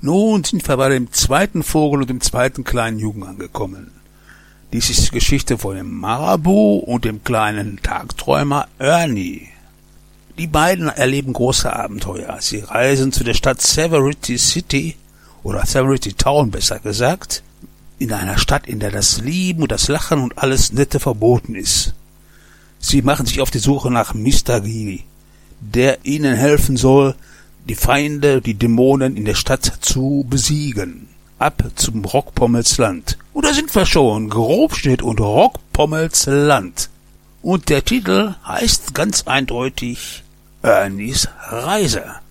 Nun sind wir bei dem zweiten Vogel und dem zweiten kleinen Jungen angekommen. Dies ist die Geschichte von dem Marabu und dem kleinen Tagträumer Ernie. Die beiden erleben große Abenteuer. Sie reisen zu der Stadt Severity City, oder Severity Town besser gesagt, in einer Stadt, in der das Lieben und das Lachen und alles Nette verboten ist. Sie machen sich auf die Suche nach Mr. G, der ihnen helfen soll, die Feinde, die Dämonen in der Stadt zu besiegen. Ab zum Rockpommels Land. Und da sind wir schon, Grobschnitt und Rockpommels Land. Und der Titel heißt ganz eindeutig Ernies Reise.